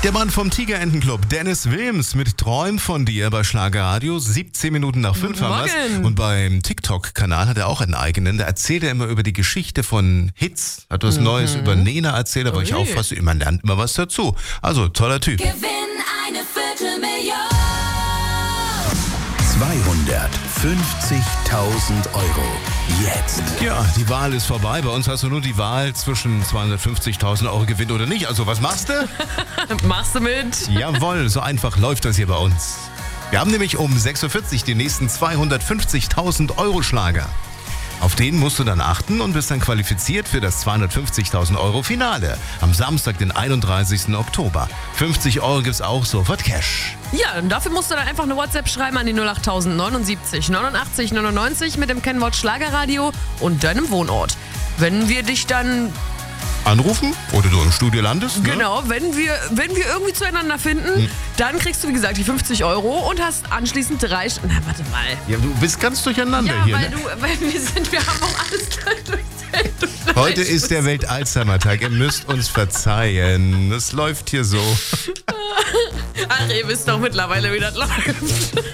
Der Mann vom Tigerentenclub, Dennis Wilms, mit Träum von dir bei Schlagerradio. 17 Minuten nach 5 haben wir's. Und beim TikTok-Kanal hat er auch einen eigenen. Da erzählt er immer über die Geschichte von Hits. Hat was Neues über Nena erzählt, aber ich auffasse, man lernt immer was dazu. Also, toller Typ. Gewinn eine Viertelmillion. 250.000 Euro. Jetzt. Ja, die Wahl ist vorbei. Bei uns hast du nur die Wahl zwischen 250.000 Euro Gewinn oder nicht. Also, was machst du? Machst du mit? Jawohl, so einfach läuft das hier bei uns. Wir haben nämlich um 6.40 Uhr den nächsten 250.000 Euro Schlager. Auf den musst du dann achten und bist dann qualifiziert für das 250.000 Euro Finale. Am Samstag, den 31. Oktober. 50 Euro gibt's auch sofort Cash. Ja, und dafür musst du dann einfach eine WhatsApp schreiben an die 08079 89 99 mit dem Kennwort Schlagerradio und deinem Wohnort. Wenn wir dich dann... Anrufen oder du im Studio landest. Ne? Genau, wenn wir irgendwie zueinander finden, dann kriegst du, wie gesagt, die 50 Euro und hast anschließend 3... Na, warte mal. Ja, du bist ganz durcheinander Ja, hier. weil wir haben auch alles durchzählt. Heute ist der Welt-Alzheimer-Tag. Ihr müsst uns verzeihen. Es läuft hier so. Ach, ihr wisst doch mittlerweile, wie das läuft.